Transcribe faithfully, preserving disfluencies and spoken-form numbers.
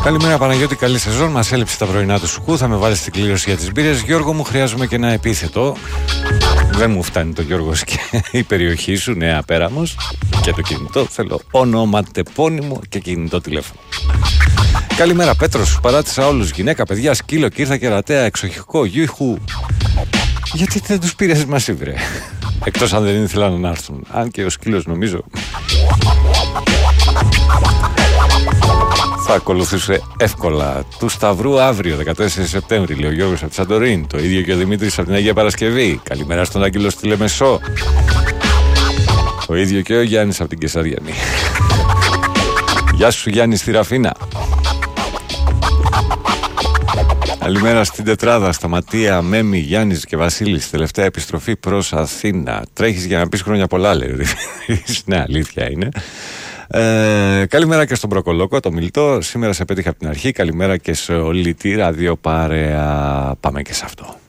Καλημέρα Παναγιώτη, καλή σεζόν. Μας έλειψε τα πρωινά του σουκού. Θα με βάλεις στην κλήρωση για τις μπύρες. Γιώργο μου, χρειάζομαι και ένα επίθετο. Δεν μου φτάνει το Γιώργος και η περιοχή σου, Νέα Πέραμος, και το κινητό. Θέλω ονοματεπώνυμο και κινητό τηλέφωνο. Καλημέρα Πέτρος, σου παράτησα όλους. Γυναίκα, παιδιά, σκύλο, κύρθα, κερατέα, εξοχικό, γιούχου. Γιατί δεν τους πήρες μαζί, βρε? Εκτός αν δεν ήθελαν να έρθουν. Αν και ο σκύλος νομίζω θα ακολουθούσε εύκολα. Του Σταυρού αύριο, δεκατέσσερις Σεπτέμβρη, λέει ο Γιώργος από τη Σαντορίνη. Το ίδιο και ο Δημήτρης από την Αγία Παρασκευή. Καλημέρα στον Άγγελο στη Λεμεσό. Το ίδιο και ο Γιάννης από την Κεσαριανή. Γεια σου Γιάννη στη Ραφίνα. Καλημέρα στην τετράδα, Σταματία, Μέμη, Γιάννης και Βασίλης. Τελευταία επιστροφή προς Αθήνα. Τρέχεις για να πεις χρόνια πολλά, λέει. Ναι, αλήθεια είναι. Ε, καλημέρα και στον Προκολόκο, το Μιλτό. Σήμερα σε πέτυχα από την αρχή. Καλημέρα και σε όλη τη ραδιοπάρεα. Πάμε και σε αυτό.